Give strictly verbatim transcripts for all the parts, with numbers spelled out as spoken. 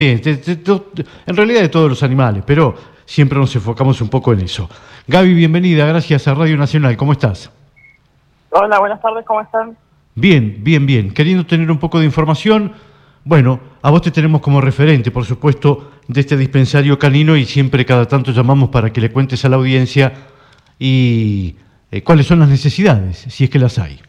de- de- de- en realidad de todos los animales, pero siempre nos enfocamos un poco en eso. Gaby, bienvenida, gracias a Radio Nacional, ¿cómo estás? Hola, buenas tardes, ¿cómo están? Bien, bien, bien. Queriendo tener un poco de información, bueno, a vos te tenemos como referente, por supuesto, de este dispensario canino y siempre cada tanto llamamos para que le cuentes a la audiencia y eh, cuáles son las necesidades, si es que las hay.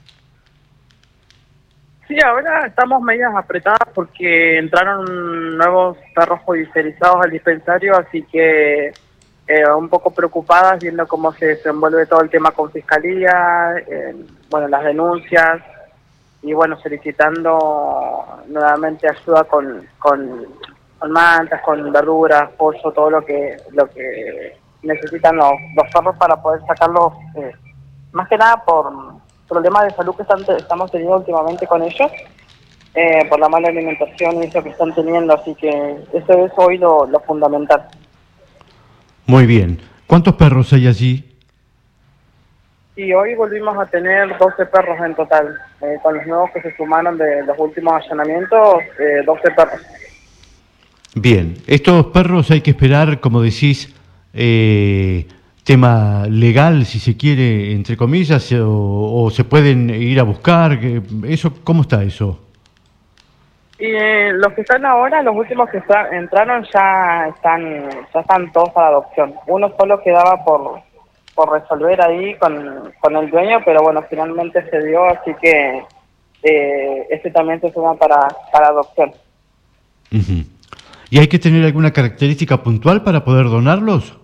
Sí, ahora estamos medias apretadas porque entraron nuevos perros judicializados al dispensario, así que eh, un poco preocupadas viendo cómo se desenvuelve todo el tema con fiscalía, eh, bueno, las denuncias y bueno, solicitando nuevamente ayuda con, con, con mantas, con verduras, pollo, todo lo que lo que necesitan los, los perros para poder sacarlos, eh, más que nada por problemas de salud que están, estamos teniendo últimamente con ellos, eh, por la mala alimentación y eso que están teniendo, así que eso es hoy lo, lo fundamental. Muy bien. ¿Cuántos perros hay allí? Y hoy volvimos a tener doce perros en total, eh, con los nuevos que se sumaron de los últimos allanamientos, eh, doce perros. Bien, estos perros hay que esperar, como decís, eh, tema legal, si se quiere, entre comillas, o, o se pueden ir a buscar. Eso, ¿cómo está eso? Y eh, los que están ahora, los últimos que está, entraron ya están ya están todos para adopción. Uno solo quedaba por por resolver ahí con, con el dueño, pero bueno, finalmente se dio, así que eh, este también se suma para, para adopción. Uh-huh. ¿Y hay que tener alguna característica puntual para poder donarlos?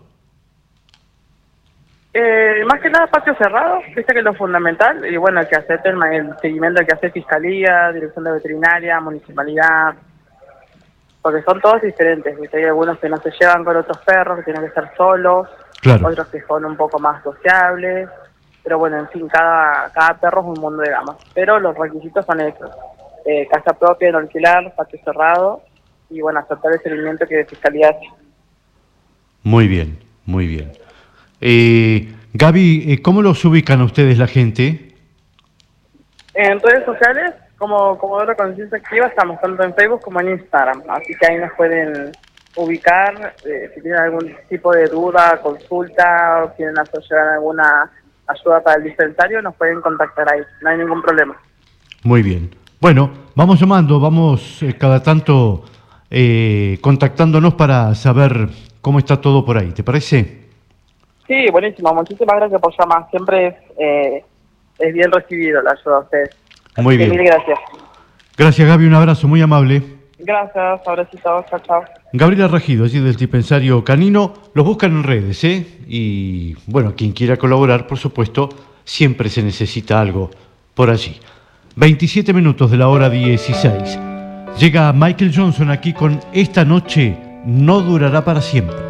Eh, más que nada patio cerrado, viste que es lo fundamental, y bueno, el que hace el, el seguimiento, el que hace Fiscalía, Dirección de Veterinaria, Municipalidad, porque son todos diferentes, viste, hay algunos que no se llevan con otros perros, que tienen que estar solos, claro. Otros que son un poco más sociables, pero bueno, en fin, cada, cada perro es un mundo de gamas, pero los requisitos son estos, eh, casa propia, no alquilar, patio cerrado, y bueno, aceptar el seguimiento que de Fiscalía hace. Muy bien, muy bien. Eh, Gaby, eh, ¿cómo los ubican a ustedes la gente? En redes sociales, como Comodoro Conciencia Activa, estamos tanto en Facebook como en Instagram, así que ahí nos pueden ubicar, eh, si tienen algún tipo de duda, consulta, o quieren asociar alguna ayuda para el dispensario, nos pueden contactar ahí, no hay ningún problema. Muy bien. Bueno, vamos llamando, vamos eh, cada tanto eh, contactándonos para saber cómo está todo por ahí, ¿te parece? Sí, buenísimo, muchísimas gracias por llamar, siempre es, eh, es bien recibido la ayuda de ustedes. Muy Así que bien. Mil gracias. Gracias, Gaby, un abrazo muy amable. Gracias, abracitos, chao, chao. Gabriela Rajido, allí del dispensario canino, los buscan en redes, ¿eh? Y bueno, quien quiera colaborar, por supuesto, siempre se necesita algo por allí. veintisiete minutos de la hora dieciséis. Llega Michael Johnson aquí con Esta noche no durará para siempre.